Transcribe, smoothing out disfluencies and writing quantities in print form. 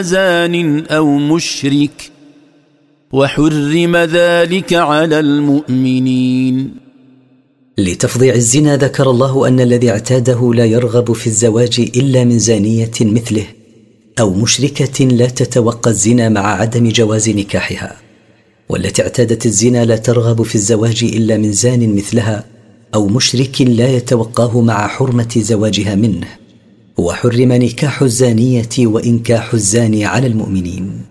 زان أو مشرك وحرم ذلك على المؤمنين. لتفضيع الزنا ذكر الله أن الذي اعتاده لا يرغب في الزواج إلا من زانية مثله أو مشركة لا تتوقى الزنا مع عدم جواز نكاحها، والتي اعتادت الزنا لا ترغب في الزواج إلا من زان مثلها أو مشرك لا يتوقاه مع حرمة زواجها منه. وحرم نكاح الزانية وإنكاح الزاني على المؤمنين.